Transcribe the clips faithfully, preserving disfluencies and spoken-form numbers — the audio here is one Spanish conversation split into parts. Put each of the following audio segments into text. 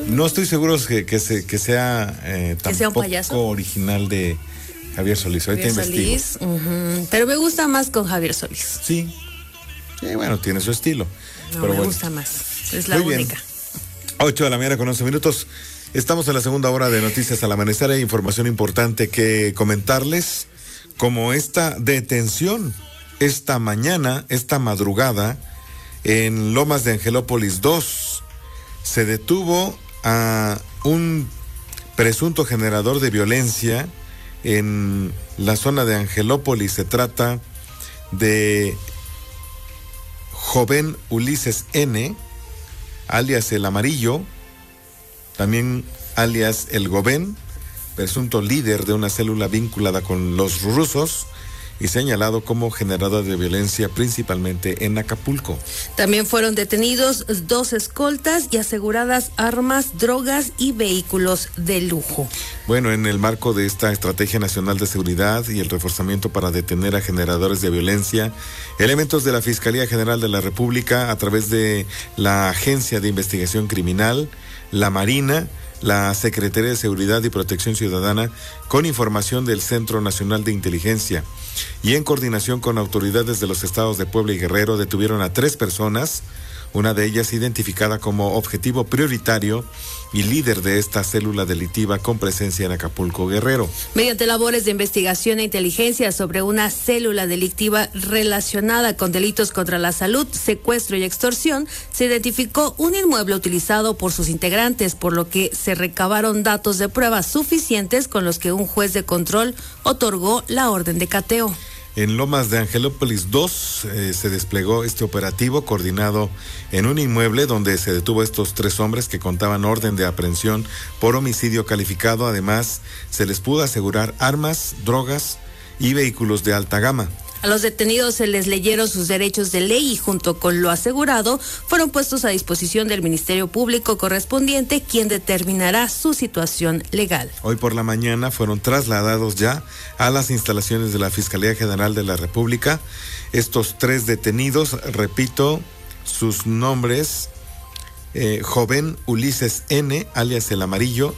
No estoy seguro que, que, se, que sea eh, ¿Que sea un payaso? original de Javier Solís. Ahorita Javier investigo. Solís, uh-huh. Pero me gusta más con Javier Solís. Sí. Sí, bueno, tiene su estilo. No, pero me bueno. gusta más. Es la Muy única. Bien. ocho de la mañana con once minutos. Estamos en la segunda hora de Noticias al Amanecer. Hay información importante que comentarles, como esta detención esta mañana, esta madrugada, en Lomas de Angelópolis dos. Se detuvo a un presunto generador de violencia en la zona de Angelópolis. Se trata de Joven Ulises N., alias El Amarillo, también alias El Gobén, presunto líder de una célula vinculada con los rusos y señalado como generador de violencia principalmente en Acapulco. También fueron detenidos dos escoltas y aseguradas armas, drogas y vehículos de lujo. Bueno, en el marco de esta Estrategia Nacional de Seguridad y el reforzamiento para detener a generadores de violencia, elementos de la Fiscalía General de la República, a través de la Agencia de Investigación Criminal, la Marina, la Secretaría de Seguridad y Protección Ciudadana, con información del Centro Nacional de Inteligencia y en coordinación con autoridades de los estados de Puebla y Guerrero, detuvieron a tres personas, una de ellas identificada como objetivo prioritario y líder de esta célula delictiva con presencia en Acapulco, Guerrero. Mediante labores de investigación e inteligencia sobre una célula delictiva relacionada con delitos contra la salud, secuestro y extorsión, se identificó un inmueble utilizado por sus integrantes, por lo que se recabaron datos de pruebas suficientes con los que un juez de control otorgó la orden de cateo. En Lomas de Angelópolis dos eh, se desplegó este operativo coordinado en un inmueble donde se detuvo a estos tres hombres que contaban orden de aprehensión por homicidio calificado. Además, se les pudo asegurar armas, drogas y vehículos de alta gama. A los detenidos se les leyeron sus derechos de ley y junto con lo asegurado fueron puestos a disposición del Ministerio Público correspondiente, quien determinará su situación legal. Hoy por la mañana fueron trasladados ya a las instalaciones de la Fiscalía General de la República. Estos tres detenidos, repito, sus nombres, eh, Joven Ulises N., alias El Amarillo,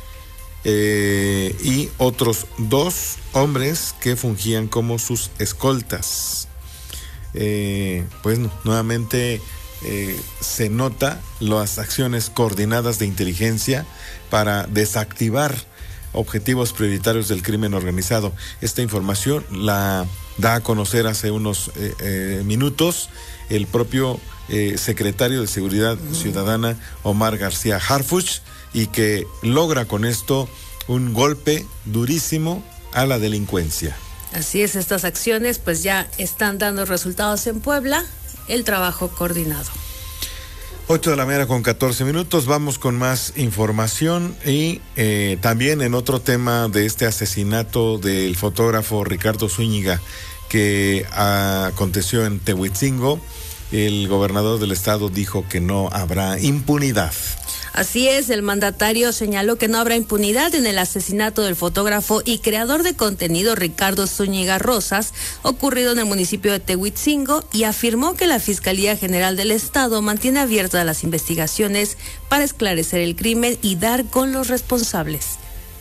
Eh, y otros dos hombres que fungían como sus escoltas. Eh, pues no, nuevamente eh, se nota las acciones coordinadas de inteligencia para desactivar objetivos prioritarios del crimen organizado. Esta información la da a conocer hace unos eh, eh, minutos el propio eh, secretario de Seguridad Ciudadana, Omar García Harfuch, y que logra con esto un golpe durísimo a la delincuencia. Así es, estas acciones pues ya están dando resultados en Puebla, el trabajo coordinado. ocho de la mañana con catorce minutos, vamos con más información y eh, también en otro tema de este asesinato del fotógrafo Ricardo Zúñiga que aconteció en Tehuitzingo. El gobernador del estado dijo que no habrá impunidad. Así es, el mandatario señaló que no habrá impunidad en el asesinato del fotógrafo y creador de contenido Ricardo Zúñiga Rosas, ocurrido en el municipio de Tehuitzingo, y afirmó que la Fiscalía General del Estado mantiene abiertas las investigaciones para esclarecer el crimen y dar con los responsables.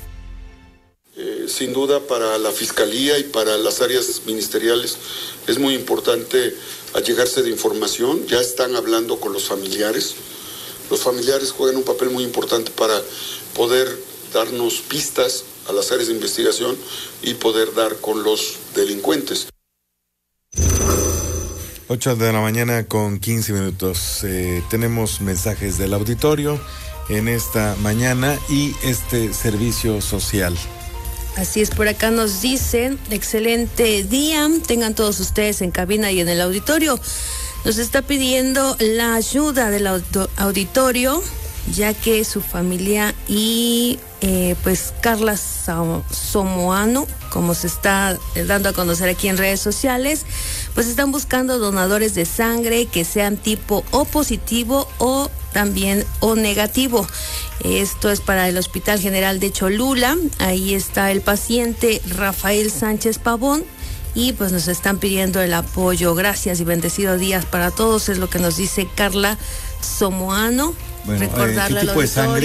Eh, sin duda para la Fiscalía y para las áreas ministeriales es muy importante allegarse de información. Ya están hablando con los familiares. Los familiares juegan un papel muy importante para poder darnos pistas a las áreas de investigación y poder dar con los delincuentes. ocho de la mañana con quince minutos. Eh, tenemos mensajes del auditorio en esta mañana y este servicio social. Así es, por acá nos dicen, excelente día, tengan todos ustedes en cabina y en el auditorio. Nos está pidiendo la ayuda del auditorio, ya que su familia y eh, pues Carla Somoano, como se está dando a conocer aquí en redes sociales, pues están buscando donadores de sangre que sean tipo O positivo o también O negativo. Esto es para el Hospital General de Cholula. Ahí está el paciente Rafael Sánchez Pavón. Y pues nos están pidiendo el apoyo. Gracias y bendecido días para todos, es lo que nos dice Carla Somoano. Bueno, Recordarle eh, ¿qué tipo al de sangre?